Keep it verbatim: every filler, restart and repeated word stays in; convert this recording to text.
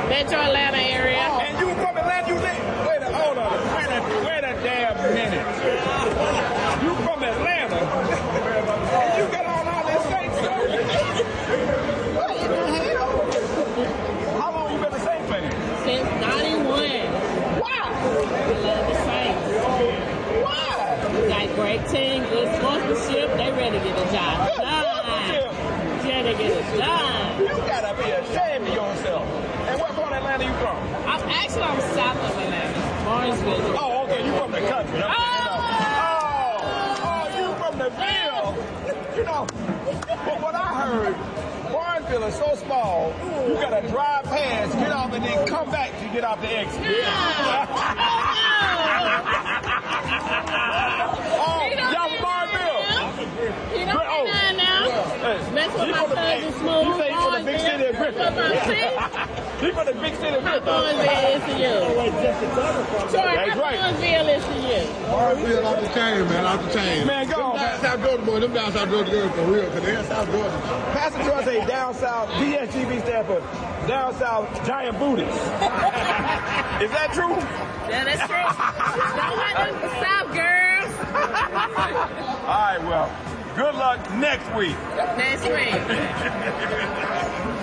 Metro Atlanta area. Oh, and you from Atlanta? You live? Wait a, hold on. Wait a, wait a damn minute. You from Atlanta? And you got all all this Saints stuff? What the hell? How long you been a Saints fan? Since ninety-one. Wow. I love the Saints. Wow. Got great team, good sportsmanship. They ready to get a job done. Yeah, they get it done. You gotta be ashamed of yourself. And what part of Atlanta you from? I'm actually I'm south of Atlanta, Barnesville. Oh, okay. You from the country. Okay. Oh. oh, oh, you from the Ville. You know, but what I heard, Barnesville is so small, you gotta drive past, get off, and then come back to get off the exit. Yeah. Oh, y'all from Barnesville? You know Oh. that now? Hey, That's what you my from the- cousin You Smooth. say you from the big city of Griffin. What about see? You from the big city of How Griffin. Barnesville is to you? Troy, That's how right. Barnesville is to you? Barnesville off the chain, man, off the chain. Man, go on, Them down man. South Georgia boys, them down South Georgia girls for real, because they're in South Georgia. Pastor Troy say down south, D S G B stand for down south giant booties. Is that true? Yeah, that's true. Don't let them South girls. All right, well, good luck next week. Next week.